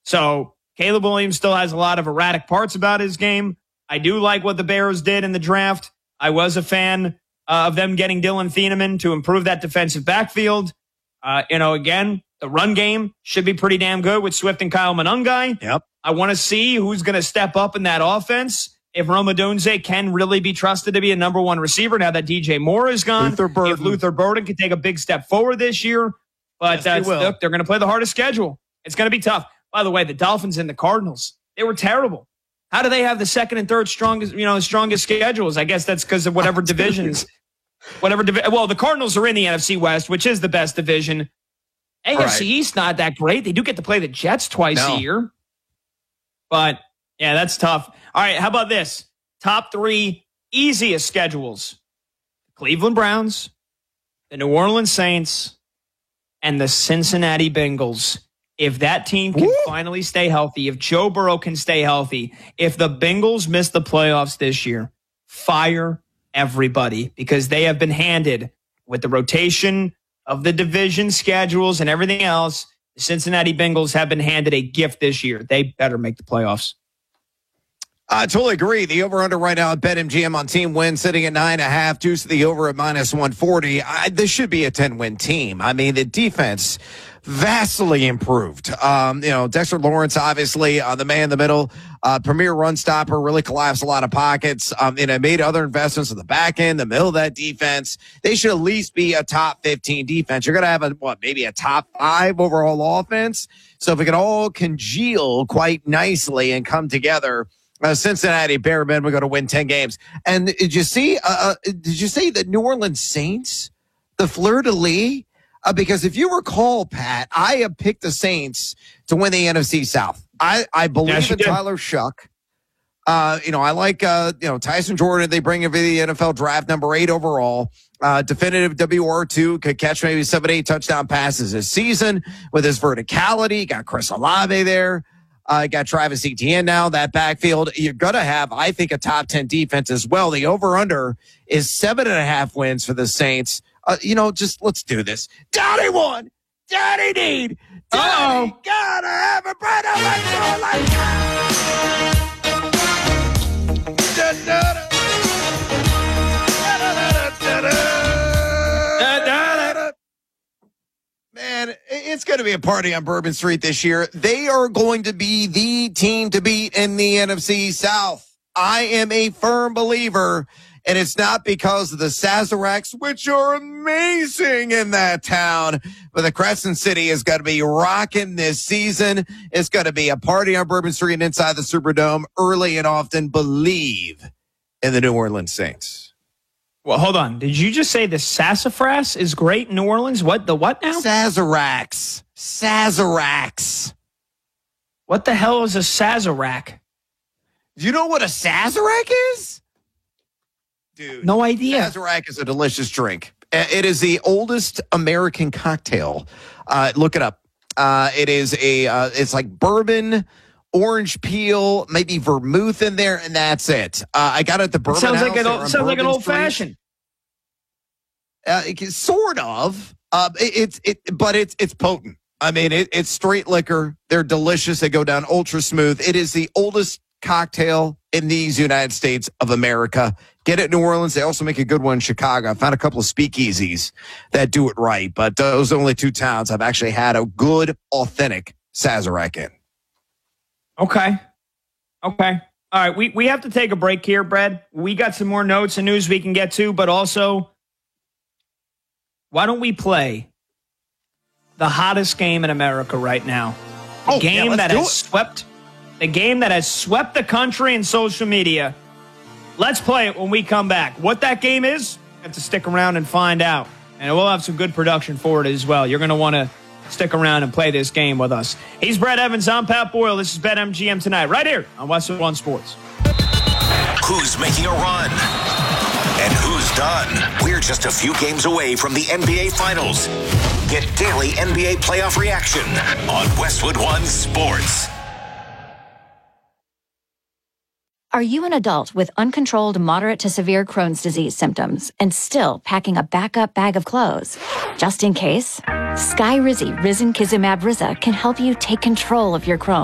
So Caleb Williams still has a lot of erratic parts about his game. I do like what the Bears did in the draft. I was a fan of them getting Dylan Thieneman to improve that defensive backfield. Again, the run game should be pretty damn good with Swift and Kyle Monangai. Yep. I want to see who's going to step up in that offense. If Rome Odunze can really be trusted to be a number one receiver now that DJ Moore is gone. If Luther Burden can take a big step forward this year. But they're going to play the hardest schedule. It's going to be tough. By the way, the Dolphins and the Cardinals, they were terrible. How do they have the second and third strongest schedules? I guess that's because of whatever divisions. Well, the Cardinals are in the NFC West, which is the best division. AFC East, not that great. They do get to play the Jets twice a year. But, yeah, that's tough. All right, how about this? Top 3 easiest schedules. Cleveland Browns, the New Orleans Saints, and the Cincinnati Bengals. If that team can finally stay healthy, if Joe Burrow can stay healthy, if the Bengals miss the playoffs this year, fire everybody, because they have been handed, with the rotation of the division schedules and everything else, the Cincinnati Bengals have been handed a gift this year. They better make the playoffs. I totally agree. The over-under right now at BetMGM on team win sitting at 9.5. Juice the over at -140. This should be a 10-win team. I mean, the defense vastly improved. Dexter Lawrence, obviously, the man in the middle, premier run stopper, really collapsed a lot of pockets. Made other investments in the back end, the middle of that defense. They should at least be a top 15 defense. You're going to have maybe a top 5 overall offense. So if it can all congeal quite nicely and come together, Cincinnati Bearmen will go to win 10 games. And did you see the New Orleans Saints, the fleur-de-lis? Because if you recall, Pat, I have picked the Saints to win the NFC South. I believe in Tyler Shuck. I like Tyson Jordan. They bring him to the NFL draft, number 8 overall. Definitive WR2, could catch maybe 7-8 touchdown passes this season with his verticality. Got Chris Olave there. Got Travis Etienne now, that backfield. You're going to have, I think, a top 10 defense as well. The over-under is 7.5 wins for the Saints. Just let's do this. Daddy won. Daddy need. Daddy gotta have a bread. Man, it's going to be a party on Bourbon Street this year. They are going to be the team to beat in the NFC South. I am a firm believer, and it's not because of the Sazeracs, which are amazing in that town, but the Crescent City is going to be rocking this season. It's going to be a party on Bourbon Street and inside the Superdome. Early and often, believe in the New Orleans Saints. Well, hold on. Did you just say the sassafras is great in New Orleans? What? The what now? Sazeracs. What the hell is a Sazerac? Do you know what a Sazerac is? Dude. No idea. Sazerac is a delicious drink. It is the oldest American cocktail. Look it up. It's like bourbon, orange peel, maybe vermouth in there, and that's it. I got it at the Bourbon House. Sounds like an old fashioned. Sort of. But it's potent. I mean, it's straight liquor. They're delicious. They go down ultra smooth. It is the oldest cocktail in these United States of America. Get it in New Orleans. They also make a good one in Chicago. I found a couple of speakeasies that do it right, but those are only 2 towns I've actually had a good, authentic Sazerac in. Okay. All right, we have to take a break here, Brad. We got some more notes and news we can get to, but also, why don't we play the hottest game in America right now? The game that has swept the country and social media. Let's play it when we come back. What that game is, you have to stick around and find out. And we'll have some good production for it as well. You're going to want to stick around and play this game with us. He's Brad Evans. I'm Pat Boyle. This is BetMGM Tonight, right here on Westwood One Sports. Who's making a run? And who's done? We're just a few games away from the NBA Finals. Get daily NBA playoff reaction on Westwood One Sports. Are you an adult with uncontrolled moderate to severe Crohn's disease symptoms and still packing a backup bag of clothes? Just in case, Skyrizi Risankizumab Riza can help you take control of your Crohn's.